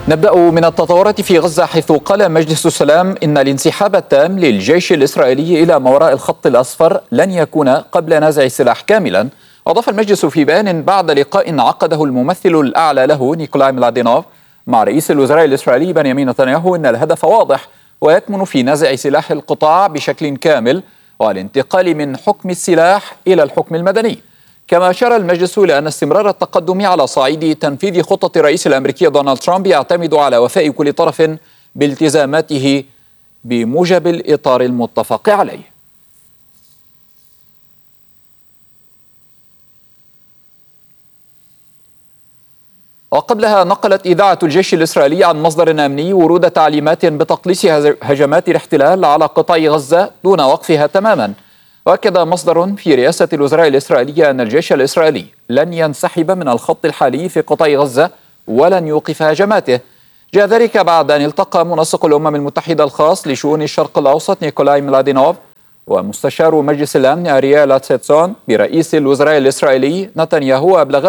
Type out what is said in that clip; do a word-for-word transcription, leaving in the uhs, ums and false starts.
نبدأ من التطورات في غزة، حيث قال مجلس السلام إن الانسحاب التام للجيش الإسرائيلي إلى ما وراء الخط الأصفر لن يكون قبل نزع السلاح كاملا. أضاف المجلس في بيان بعد لقاء عقده الممثل الأعلى له نيكولاي ميلادينوف مع رئيس الوزراء الإسرائيلي بنيامين نتنياهو أن الهدف واضح ويكمن في نزع سلاح القطاع بشكل كامل والانتقال من حكم السلاح إلى الحكم المدني. كما أشار المجلس إلى أن استمرار التقدم على صعيد تنفيذ خطة الرئيس الأمريكي دونالد ترامب يعتمد على وفاء كل طرف بالتزاماته بموجب الإطار المتفق عليه. وقبلها نقلت إذاعة الجيش الإسرائيلي عن مصدر أمني ورود تعليمات بتقليص هجمات الاحتلال على قطاع غزة دون وقفها تماما. وأكد مصدر في رئاسة الوزراء الإسرائيلية أن الجيش الإسرائيلي لن ينسحب من الخط الحالي في قطاع غزة ولن يوقف هجماته. جاء ذلك بعد أن التقى منسق الأمم المتحدة الخاص لشؤون الشرق الأوسط نيكولاي ميلادينوف ومستشار مجلس الأمن أرييل أتسيتسون برئيس الوزراء الإسرائيلي نتنياهو، أبلغ